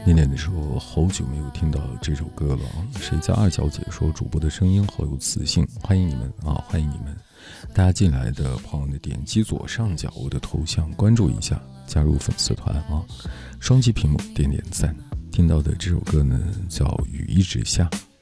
念念的说好久没有听到这首歌了，谁家二小姐说主播的声音好有磁性，欢迎你们啊，欢迎你们！大家进来的朋友呢，点击左上角我的头像关注一下，加入粉丝团啊，双击屏幕点点赞。听到的这首歌呢叫《雨一直下》，